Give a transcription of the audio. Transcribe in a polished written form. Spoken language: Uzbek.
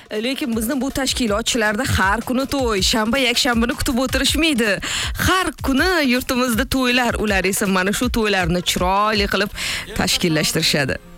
Lekin bizni bu tashkilotchilarda har kuni to'y, shanba, yakshanbani kutib o'tirishmaydi. Har kuni yurtimizda to'ylar, ular esa mana shu to'ylarni chiroyli qilib tashkillashtirishadi.